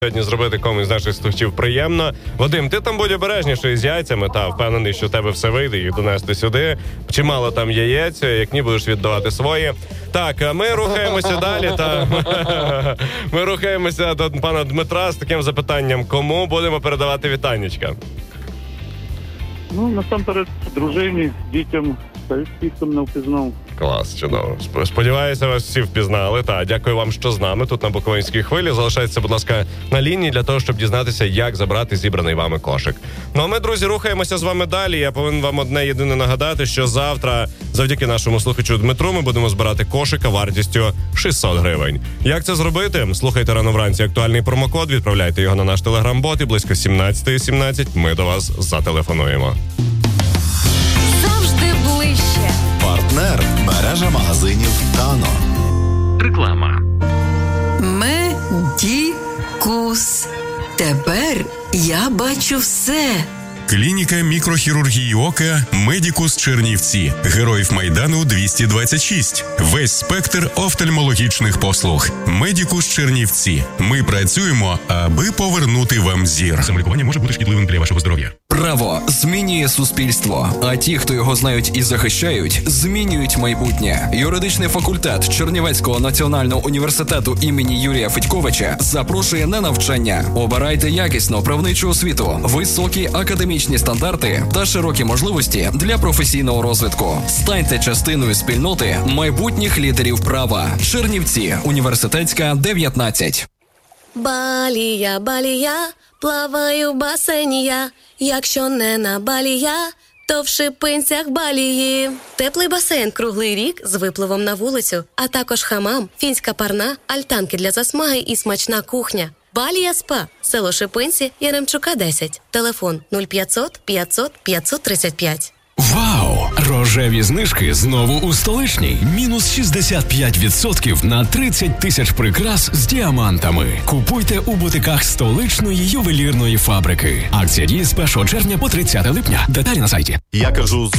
сьогодні зробити комусь з наших слухачів приємно. Вадим, ти там будь обережніший з яйцями, впевнений, що в тебе все вийде їх донести сюди. Чимало там яєць, як ні будеш віддавати свої. Так, ми рухаємося далі, ми рухаємося до пана Дмитра з таким запитанням, кому будемо передавати вітаннячка? Насамперед, дружині, дітям, та всіх, хто мене впізнав. Клас, чудово. Сподіваюся, вас всі впізнали. Дякую вам, що з нами тут на Буковинській хвилі. Залишайтеся, будь ласка, на лінії для того, щоб дізнатися, як забрати зібраний вами кошик. Ну, а ми, друзі, рухаємося з вами далі. Я повинен вам одне єдине нагадати, що завтра, завдяки нашому слухачу Дмитру, ми будемо збирати кошика вартістю 600 гривень. Як це зробити? Слухайте рано вранці актуальний промокод, відправляйте його на наш телеграм-бот і близько 17:17 ми до вас зателефонуємо. Завжди ближче. Партнер – мережа магазинів «Тано». Реклама. Медікус. Тепер я бачу все. Клініка мікрохірургії ока «Медікус Чернівці». Героїв Майдану 226. Весь спектр офтальмологічних послуг. «Медікус Чернівці». Ми працюємо, аби повернути вам зір. Самолікування може бути шкідливим для вашого здоров'я. Право змінює суспільство, а ті, хто його знають і захищають, змінюють майбутнє. Юридичний факультет Чернівецького національного університету імені Юрія Федьковича запрошує на навчання. Обирайте якісну правничу освіту, високі академічні стандарти та широкі можливості для професійного розвитку. Станьте частиною спільноти майбутніх лідерів права. Чернівці, університетська, 19. Балія, балія, плаваю в басейні я. Якщо не на балія, то в Шипинцях балії. Теплий басейн круглий рік з випливом на вулицю, а також хамам, фінська парна, альтанки для засмаги і смачна кухня. Балія СПА, село Шипинці, Яремчука, 10. Телефон 0500 500 535. Вау! Рожеві знижки знову у Столичній. Мінус 65% на 30 тисяч прикрас з діамантами. Купуйте у бутиках столичної ювелірної фабрики. Акція діє з 1 червня по 30 липня. Деталі на сайті. Я кажу